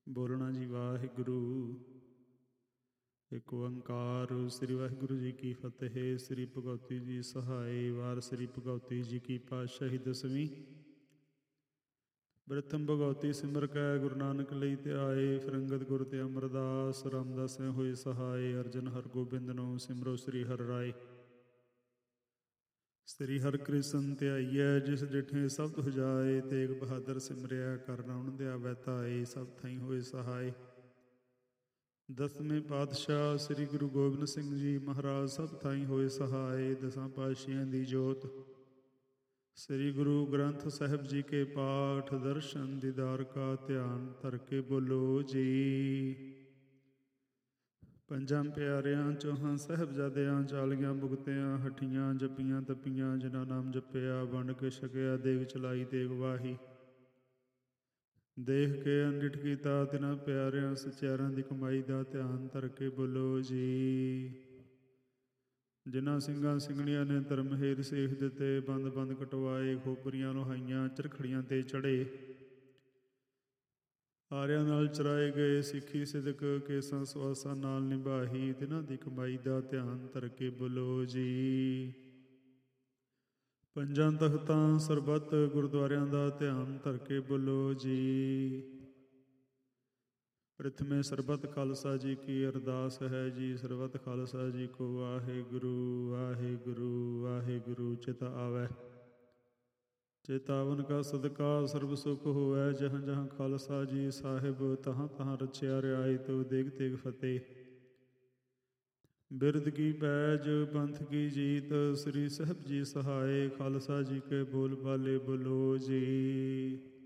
ਬੋਲਣਾ ਜੀ ਵਾਹਿਗੁਰੂ। ਇੱਕ ਓੰਕਾਰ। ਸ੍ਰੀ ਵਾਹਿਗੁਰੂ ਜੀ ਕੀ ਫਤਿਹ। ਸ੍ਰੀ ਭਗਉਤੀ ਜੀ ਸਹਾਏ। ਵਾਰ ਸ੍ਰੀ ਭਗਉਤੀ ਜੀ ਕੀ ਪਾਤਸ਼ਾਹੀ ਦਸਵੀਂ। ਪ੍ਰਥਮ ਭਗਉਤੀ ਸਿਮਰ ਕੈ ਗੁਰੂ ਨਾਨਕ ਲਈ ਧਿਆਏ। ਫਿਰ ਅੰਗਦ ਗੁਰ ਤੇ ਅਮਰਦਾਸ ਰਾਮਦਾਸ ਹੋਏ ਸਹਾਏ। ਅਰਜਨ ਹਰਗੋਬਿੰਦ ਨੂੰ ਸਿਮਰੋ ਸ੍ਰੀ ਹਰਿ ਰਾਏ। ਸ੍ਰੀ ਹਰਿ ਕ੍ਰਿਸ਼ਨ ਧਿਆਈਐ ਜਿਸ ਡਿਠੇ ਸਭ ਤੁ ਜਾਏ। ਤੇਗ ਬਹਾਦਰ ਸਿਮਰਿਆ ਕਰ ਰਾਵਣ ਦਿਆ ਵੈਤਾਏ। ਸਭ ਥਾਈਂ ਹੋਏ ਸਹਾਏ। ਦਸਵੇਂ ਪਾਤਸ਼ਾਹ ਸ੍ਰੀ ਗੁਰੂ ਗੋਬਿੰਦ ਸਿੰਘ ਜੀ ਮਹਾਰਾਜ ਸਭ ਥਾਈਂ ਹੋਏ ਸਹਾਏ। ਦਸਾਂ ਪਾਤਸ਼ਾਹੀਆਂ ਦੀ ਜੋਤ ਸ੍ਰੀ ਗੁਰੂ ਗ੍ਰੰਥ ਸਾਹਿਬ ਜੀ ਕੇ ਪਾਠ ਦਰਸ਼ਨ ਦੀਦਾਰ ਕਾ ਧਿਆਨ ਧਰ ਕੇ ਬੋਲੋ ਜੀ। ਪੰਜਾਂ ਪਿਆਰਿਆਂ ਚੌਹਾਂ ਸਾਹਿਬਜ਼ਾਦਿਆਂ ਚਾਲੀਆਂ ਮੁਕਤਿਆਂ ਹੱਠੀਆਂ ਜੱਪੀਆਂ ਤੱਪੀਆਂ ਜਿਨ੍ਹਾਂ ਨਾਮ ਜਪਿਆ ਵੰਡ ਕੇ ਛਕਿਆ ਦੇਗ ਚਲਾਈ ਦੇਗ ਵਾਹੀ। ਦੇਖ ਕੇ ਅੰਡਿਠ ਕੀਤਾ ਤਿਨਾਂ ਪਿਆਰਿਆਂ ਸਚਿਆਰਿਆਂ ਦੀ ਕਮਾਈ ਦਾ ਧਿਆਨ ਧਰ ਕੇ ਬੋਲੋ ਜੀ। ਜਿਨ੍ਹਾਂ ਸਿੰਘਾਂ ਸਿੰਘਣੀਆਂ ਨੇ ਧਰਮ ਹੇਰ ਸੇਖ ਦਿੱਤੇ ਬੰਦ ਬੰਦ ਕਟਵਾਏ ਖੋਪਰੀਆਂ ਲੋਹਾਈਆਂ ਚਰਖੜੀਆਂ ਤੇ ਚੜ੍ਹੇ ਆਰਿਆਂ ਨਾਲ ਚਰਾਏ ਗਏ ਸਿੱਖੀ ਸਿਦਕ ਕੇਸਾਂ ਸਵਾਸਾਂ ਨਾਲ ਨਿਭਾਹੀ ਤਿਨਾਂ ਦੀ ਕਮਾਈ ਦਾ ਧਿਆਨ ਧਰ ਕੇ ਬੋਲੋ ਜੀ। ਪੰਜਾਂ ਤਖਤਾਂ ਸਰਬੱਤ ਗੁਰਦੁਆਰਿਆਂ ਦਾ ਧਿਆਨ ਧਰ ਕੇ ਬੋਲੋ ਜੀ। ਪ੍ਰਥਮੇ ਸਰਬੱਤ ਖਾਲਸਾ ਜੀ ਕੀ ਅਰਦਾਸ ਹੈ ਜੀ। ਸਰਬੱਤ ਖਾਲਸਾ ਜੀ ਕੋ ਵਾਹਿਗੁਰੂ ਵਾਹਿਗੁਰੂ ਵਾਹਿਗੁਰੂ ਚਿਤ ਆਵੈ। ਚੇਤਾਵਨ ਕਾ ਸਦਕਾ ਸਰਬ ਸੁਖ ਹੋਵੈ। ਜਹਾਂ ਜਹਾਂ ਖਾਲਸਾ ਜੀ ਸਾਹਿਬ ਤਹਾਂ ਤਹਾਂ ਰਚਿਆ ਰਿਆਇਤ ਦੇਗ ਤੇਗ ਫਤਿਹ। ਬਿਰਦ ਕੀ ਪੈਜ ਪੰਥ ਕੀ ਜੀਤ ਸ੍ਰੀ ਸਾਹਿਬ ਜੀ ਸਹਾਏ। ਖਾਲਸਾ ਜੀ ਕੇ ਬੋਲ ਬਾਲੇ ਬੋਲੋ ਜੀ।